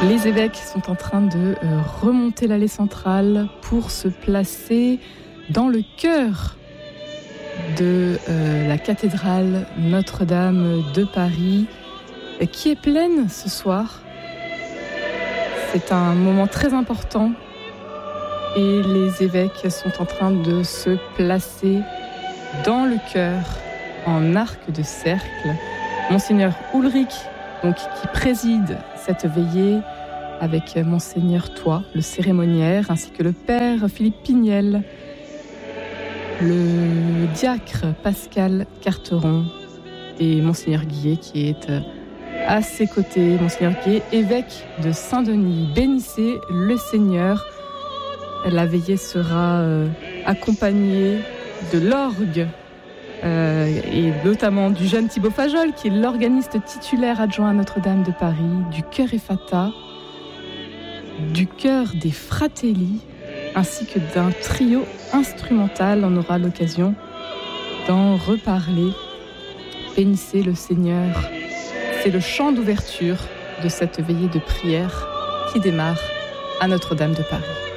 Les évêques sont en train de remonter l'allée centrale pour se placer dans le cœur de la cathédrale Notre-Dame de Paris, qui est pleine ce soir. C'est un moment très important et les évêques sont en train de se placer dans le chœur en arc de cercle. Monseigneur Ulrich, donc, qui préside cette veillée avec Monseigneur Toit, le cérémoniaire, ainsi que le Père Philippe Pignel, le diacre Pascal Carteron et Monseigneur Guillet qui est à ses côtés. Monseigneur Guillet, évêque de Saint-Denis. Bénissez le Seigneur. La veillée sera accompagnée de l'orgue et notamment du jeune Thibaut Fajol, qui est l'organiste titulaire adjoint à Notre-Dame de Paris, du chœur Effata, du chœur des Fratelli, ainsi que d'un trio instrumental. On aura l'occasion d'en reparler. Bénissez le Seigneur. C'est le chant d'ouverture de cette veillée de prière qui démarre à Notre-Dame de Paris.